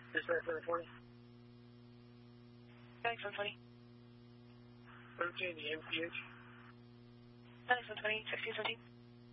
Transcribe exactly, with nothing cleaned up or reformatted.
Dispatch seven twenty. Thanks, one twenty. Routine, the M P H. Thanks, one twenty, sixteen seventeen.